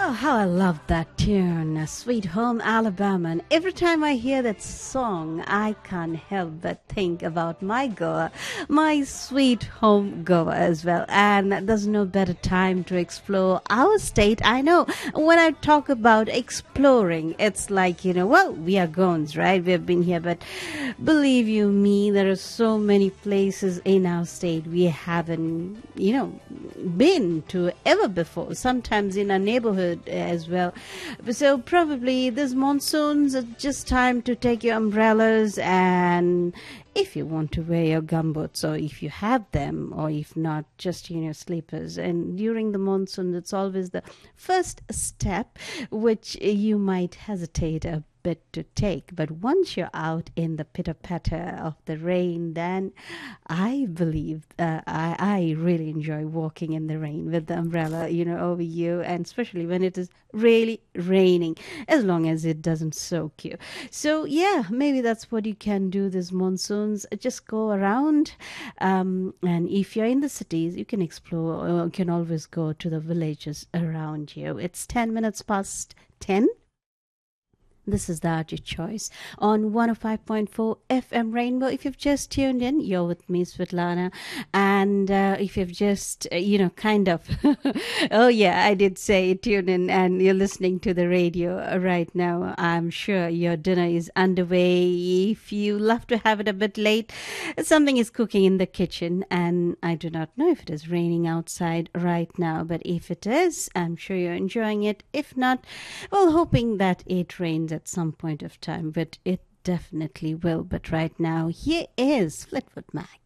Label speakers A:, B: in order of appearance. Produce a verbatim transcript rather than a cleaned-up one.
A: Oh, how I love that tune, Sweet Home Alabama. And every time I hear that song, I can't help but think about my Goa, my sweet home Goa as well. And there's no better time to explore our state. I know when I talk about exploring, it's like, you know, well, we are Goans, right? We've been here, but believe you me, there are so many places in our state we haven't, you know, been to ever before. Sometimes in our neighborhood as well. So probably this monsoons, it's just time to take your umbrellas, and if you want to wear your gumboots, or if you have them, or if not, just, you know, sleepers. And during the monsoon, it's always the first step which you might hesitate a bit to take, but once you're out in the pitter patter of the rain, then I believe uh, I, I really enjoy walking in the rain with the umbrella, you know, over you, and especially when it is really raining, as long as it doesn't soak you. So yeah, maybe that's what you can do this monsoons. Just go around, um, and if you're in the cities, you can explore, or you can always go to the villages around you. It's ten minutes past ten. This is the Art Your Choice on one oh five point four F M Rainbow. If you've just tuned in, you're with me, Svetlana. And uh, if you've just, uh, you know, kind of, oh yeah, I did say tune in and you're listening to the radio right now, I'm sure your dinner is underway. If you love to have it a bit late, something is cooking in the kitchen. And I do not know if it is raining outside right now, but if it is, I'm sure you're enjoying it. If not, well, hoping that it rains at some point of time, but it definitely will. But right now, here is Fleetwood Mac.